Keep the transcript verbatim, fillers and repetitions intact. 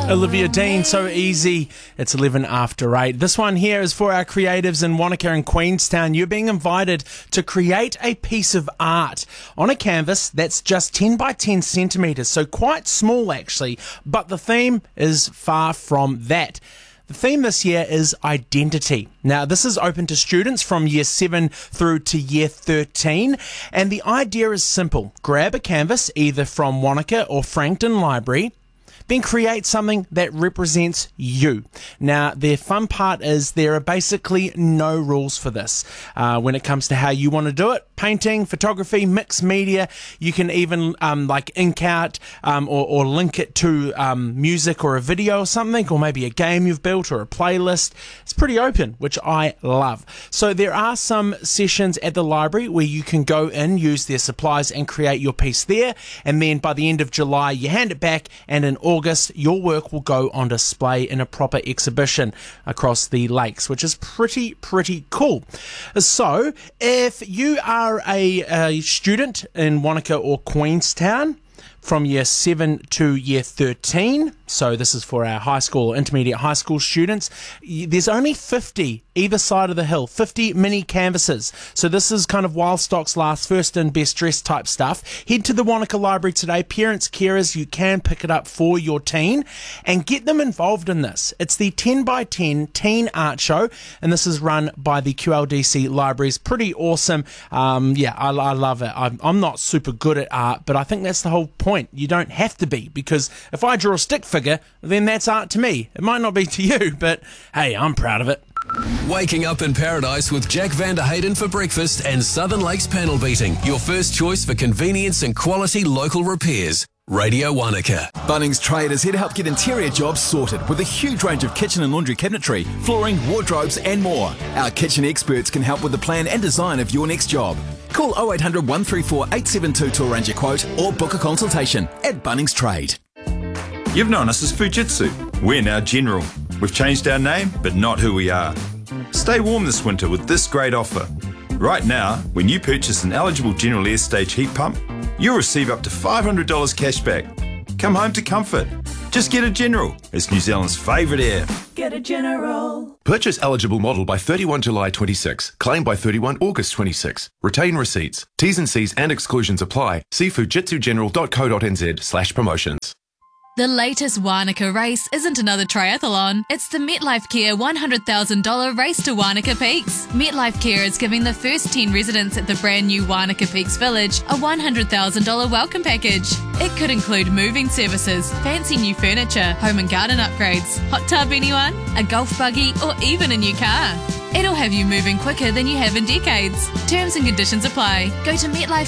Olivia Dean, So Easy. It's eleven after eight. This one here is for our creatives in Wanaka and Queenstown. You're being invited to create a piece of art on a canvas that's just ten by ten centimetres, so quite small actually, but the theme is far from that. The theme this year is identity. Now, this is open to students from year seven through to year thirteen, and the idea is simple. Grab a canvas, either from Wanaka or Frankton Library, then create something that represents you. Now, the fun part is there are basically no rules for this uh, when it comes to how you want to do it. Painting, photography, mixed media. You can even um, like ink out um, or, or link it to um, music or a video or something, or maybe a game you've built or a playlist. It's pretty open, which I love. So there are some sessions at the library where you can go in, use their supplies and create your piece there. And then by the end of July, you hand it back, and in August, your work will go on display in a proper exhibition across the lakes, which is pretty, pretty cool. So if you are a, a student in Wanaka or Queenstown from year seven to year thirteen, so this is for our high school, intermediate high school students, there's only fifty either side of the hill, fifty mini canvases. So this is kind of while stocks last, first in, best dressed type stuff. Head to the Wanaka Library today. Parents, carers, you can pick it up for your teen and get them involved in this. It's the ten by ten Teen Art Show, and this is run by the Q L D C Libraries. Pretty awesome. Um, yeah, I, I love it. I'm, I'm not super good at art, but I think that's the whole point. You don't have to be, because if I draw a stick figure, then that's art to me. It might not be to you, but hey, I'm proud of it. Waking up in paradise with Jack van der Hayden for breakfast and Southern Lakes panel beating. Your first choice for convenience and quality local repairs. Radio Wanaka. Bunnings Trade is here to help get interior jobs sorted with a huge range of kitchen and laundry cabinetry, flooring, wardrobes and more. Our kitchen experts can help with the plan and design of your next job. Call oh eight hundred, one three four, eight seven two to arrange a quote or book a consultation at Bunnings Trade. You've known us as Fujitsu. We're now General. We've changed our name, but not who we are. Stay warm this winter with this great offer. Right now, when you purchase an eligible General Air Stage heat pump, you'll receive up to five hundred dollars cash back. Come home to comfort. Just get a General. It's New Zealand's favourite air. Get a General. Purchase eligible model by thirty-first July twenty-six. Claim by thirty-first August twenty-six. Retain receipts. T's and C's and exclusions apply. See fujitsugeneral dot co dot n z slash promotions. The latest Wanaka race isn't another triathlon. It's the MetLife Care one hundred thousand dollars Race to Wanaka Peaks. MetLife Care is giving the first ten residents at the brand new Wanaka Peaks Village a one hundred thousand dollars welcome package. It could include moving services, fancy new furniture, home and garden upgrades, hot tub anyone, a golf buggy or even a new car. It'll have you moving quicker than you have in decades. Terms and conditions apply. Go to MetLife